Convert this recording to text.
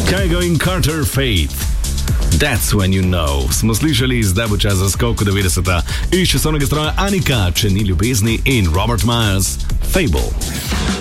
Kygo in Carter Faith. That's when you know. Smo slišali, zdaj bo čas za skok v 90. Iz časovnega stroja Anika, Če ni ljubezni, in Robert Miles, Fable.